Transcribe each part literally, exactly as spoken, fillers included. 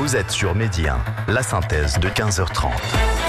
Vous êtes sur Midi un, la synthèse de quinze heures trente.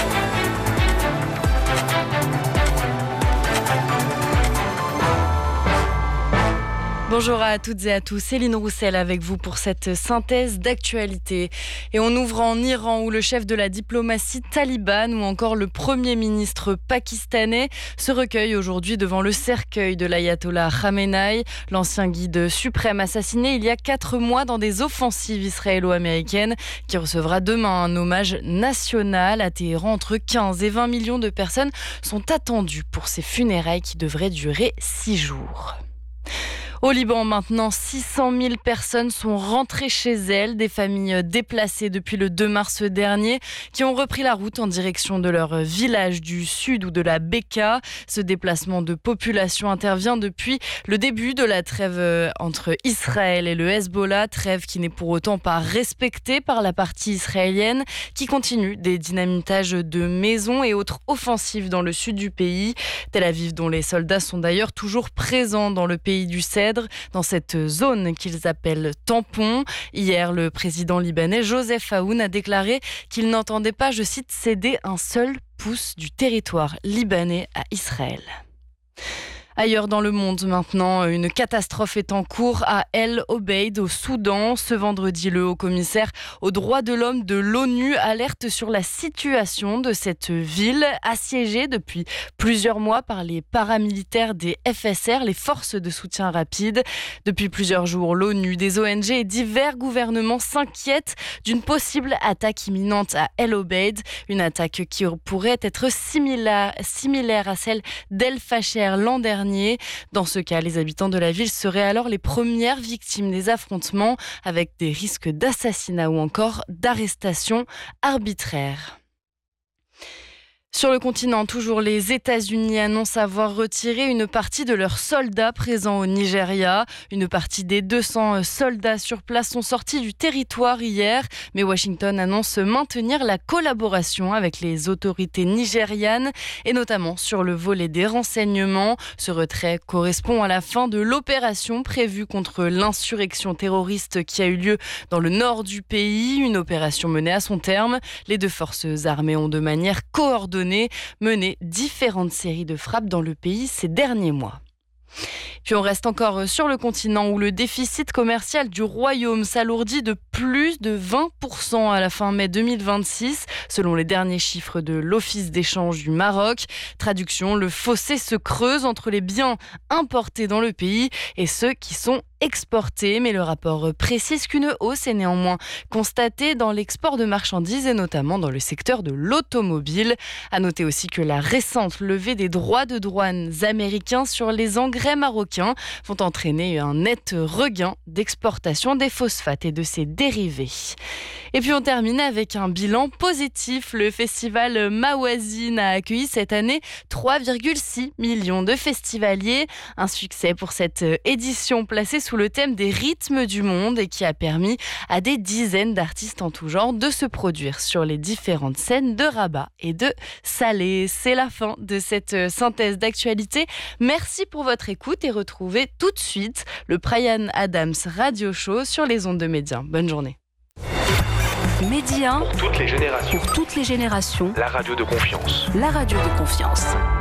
Bonjour à toutes et à tous, Céline Roussel avec vous pour cette synthèse d'actualité. Et on ouvre en Iran où le chef de la diplomatie talibane ou encore le premier ministre pakistanais se recueillent aujourd'hui devant le cercueil de l'ayatollah Khamenei, l'ancien guide suprême assassiné il y a quatre mois dans des offensives israélo-américaines, qui recevra demain un hommage national à Téhéran. Entre quinze et vingt millions de personnes sont attendues pour ces funérailles qui devraient durer six jours. Au Liban, maintenant, six cent mille personnes sont rentrées chez elles, des familles déplacées depuis le deux mars dernier, qui ont repris la route en direction de leur village du sud ou de la Beka. Ce déplacement de population intervient depuis le début de la trêve entre Israël et le Hezbollah, trêve qui n'est pour autant pas respectée par la partie israélienne, qui continue des dynamitages de maisons et autres offensives dans le sud du pays. Tel Aviv, dont les soldats sont d'ailleurs toujours présents dans le pays du Cèdre, dans cette zone qu'ils appellent tampon. Hier, le président libanais Joseph Aoun a déclaré qu'il n'entendait pas, je cite, céder un seul pouce du territoire libanais à Israël. Ailleurs dans le monde maintenant, une catastrophe est en cours à El Obeid au Soudan. Ce vendredi, le haut-commissaire aux droits de l'homme de l'ONU alerte sur la situation de cette ville assiégée depuis plusieurs mois par les paramilitaires des F S R, les forces de soutien rapide. Depuis plusieurs jours, l'ONU, des O N G et divers gouvernements s'inquiètent d'une possible attaque imminente à El Obeid, une attaque qui pourrait être similaire, similaire à celle d'El Fasher l'an dernier. Dans ce cas, les habitants de la ville seraient alors les premières victimes des affrontements, avec des risques d'assassinat ou encore d'arrestation arbitraire. Sur le continent, toujours, les États-Unis annoncent avoir retiré une partie de leurs soldats présents au Nigeria. Une partie des deux cents soldats sur place sont sortis du territoire hier, mais Washington annonce maintenir la collaboration avec les autorités nigérianes et notamment sur le volet des renseignements. Ce retrait correspond à la fin de l'opération prévue contre l'insurrection terroriste qui a eu lieu dans le nord du pays, une opération menée à son terme. Les deux forces armées ont de manière coordonnée mener différentes séries de frappes dans le pays ces derniers mois. Puis on reste encore sur le continent où le déficit commercial du Royaume s'alourdit de plus de vingt pour cent à la fin mai deux mille vingt-six, selon les derniers chiffres de l'Office d'échange du Maroc. Traduction, le fossé se creuse entre les biens importés dans le pays et ceux qui sont exportés, mais le rapport précise qu'une hausse est néanmoins constatée dans l'export de marchandises et notamment dans le secteur de l'automobile. À noter aussi que la récente levée des droits de douane américains sur les engrais marocains vont entraîner un net regain d'exportation des phosphates et de ses dérivés. Et puis on termine avec un bilan positif. Le festival Mawazine a accueilli cette année trois virgule six millions de festivaliers. Un succès pour cette édition placée sous le thème des rythmes du monde et qui a permis à des dizaines d'artistes en tout genre de se produire sur les différentes scènes de Rabat et de Salé. C'est la fin de cette synthèse d'actualité. Merci pour votre écoute et retrouvez tout de suite le Bryan Adams Radio Show sur les ondes de Midi un. Bonne journée. Midi un, pour toutes les générations. Pour toutes les générations. La radio de confiance. La radio de confiance.